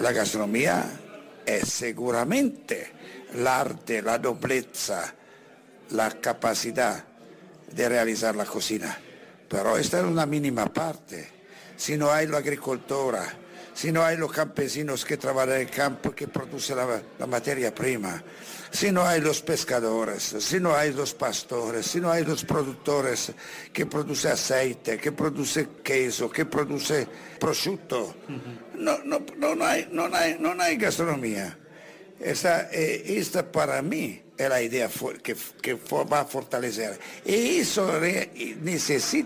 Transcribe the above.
La gastronomía es seguramente el arte, la nobleza, la capacidad de realizar la cocina, pero esta es una mínima parte. Si no hay la agricultura, si no hay los campesinos que trabajan en el campo que producen la materia prima, si no hay los pescadores, si no hay los pastores, si no hay los productores que producen aceite, que producen queso, que producen prosciutto, no hay gastronomía. Esta para mí es la idea que va a fortalecer. Y eso necesita